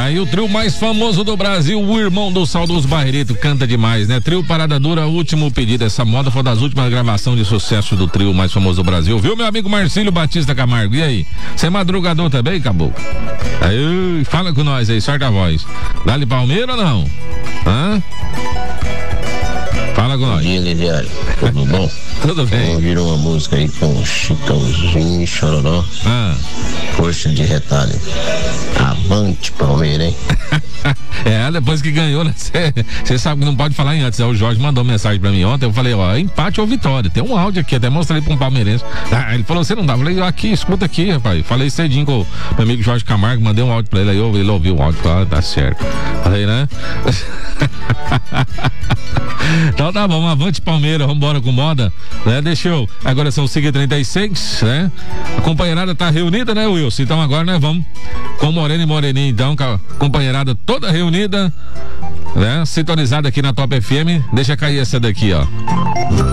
Aí o trio mais famoso do Brasil, o irmão do saudoso Barreto, canta demais, né? Trio Parada Dura, último pedido. Essa moda foi das últimas gravações de sucesso do trio mais famoso do Brasil, viu, meu amigo Marcílio Batista Camargo? E aí? Você é madrugador também, Caboclo? Aí, fala com nós aí, sorte a voz. Dá-lhe Palmeira ou não? Hã? Fala com nós. Bom dia, Liliane. Tudo bom? Tudo bem. Ouviram uma música aí com Chitãozinho e Chororó? Força de retalho. Avante, Palmeiras, hein? Depois que ganhou, né? Você sabe que não pode falar em antes. O Jorge mandou mensagem pra mim ontem. Eu falei, ó, empate ou vitória. Tem um áudio aqui, até mostrei pra um palmeirense. Ele falou, você não dá? Eu falei, aqui, escuta aqui, rapaz. Falei cedinho com o meu amigo Jorge Camargo, mandei um áudio pra ele. Aí ele ouviu o áudio, falou, tá certo. Falei, né? Então tá bom, avante Palmeiras, vambora com moda, né? Agora são 5h36, né? A companheirada tá reunida, né, Wilson? Então agora nós vamos com Moreno e Moreninho, então, com a companheirada toda reunida, né? Sintonizada aqui na Top FM. Deixa cair essa daqui, ó.